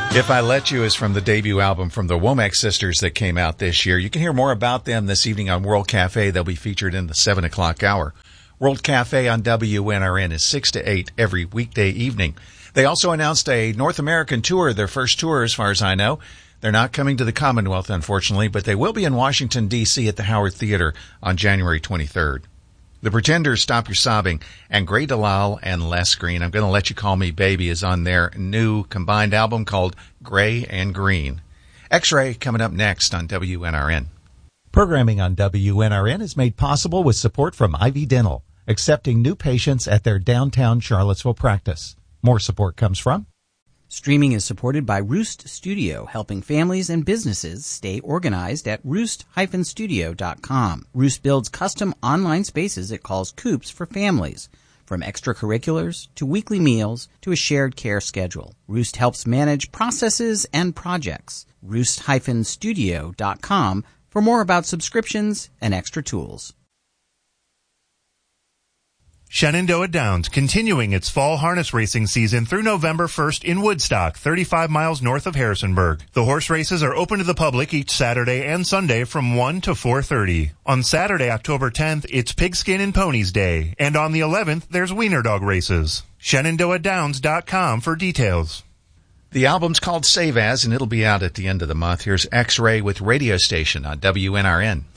If I Let You is from the debut album from the Womack Sisters that came out this year. You can hear more about them this evening on World Cafe. They'll be featured in the 7 o'clock hour. World Cafe on WNRN is 6 to 8 every weekday evening. They also announced a North American tour, their first tour as far as I know. They're not coming to the Commonwealth, unfortunately, but they will be in Washington, D.C. at the Howard Theater on January 23rd. The Pretenders, Stop Your Sobbing, and Gray Dalal and Les Green, I'm going to Let You Call Me Baby, is on their new combined album called Gray and Green. X-Ray coming up next on WNRN. Programming on WNRN is made possible with support from Ivy Dental, accepting new patients at their downtown Charlottesville practice. More support comes from Streaming is supported by Roost Studio, helping families and businesses stay organized at roost-studio.com. Roost builds custom online spaces it calls coops for families, from extracurriculars to weekly meals to a shared care schedule. Roost helps manage processes and projects. Roost-studio.com for more about subscriptions and extra tools. Shenandoah Downs continuing its fall harness racing season through November 1st in Woodstock, 35 miles north of Harrisonburg. The horse races are open to the public each Saturday and Sunday from 1 to 4:30. On Saturday, October 10th, it's Pigskin and Ponies Day, and on the 11th, there's Wiener Dog races. ShenandoahDowns.com for details. The album's called Save As, and it'll be out at the end of the month. Here's X-Ray with Radio Station on WNRN.